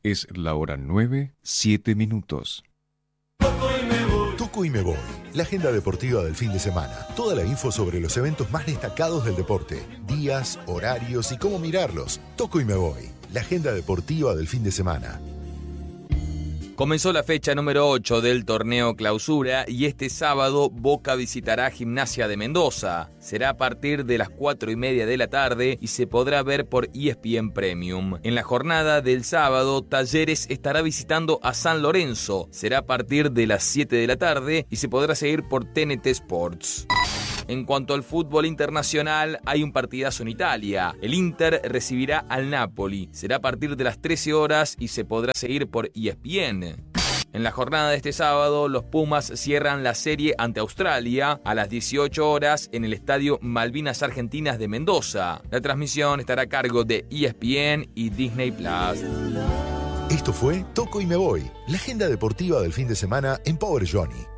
Es la hora 9, 7 minutos. Toco y me voy. La agenda deportiva del fin de semana. Toda la info sobre los eventos más destacados del deporte. Días, horarios y cómo mirarlos. Toco y me voy. La agenda deportiva del fin de semana. Comenzó la fecha número 8 del torneo Clausura y este sábado Boca visitará Gimnasia de Mendoza. Será a partir de las 4:30 de la tarde y se podrá ver por ESPN Premium. En la jornada del sábado, Talleres estará visitando a San Lorenzo. Será a partir de las 7 de la tarde y se podrá seguir por TNT Sports. En cuanto al fútbol internacional, hay un partidazo en Italia. El Inter recibirá al Napoli. Será a partir de las 13 horas y se podrá seguir por ESPN. En la jornada de este sábado, los Pumas cierran la serie ante Australia a las 18 horas en el estadio Malvinas Argentinas de Mendoza. La transmisión estará a cargo de ESPN y Disney Plus. Esto fue Toco y me voy, la agenda deportiva del fin de semana en Power Johnny.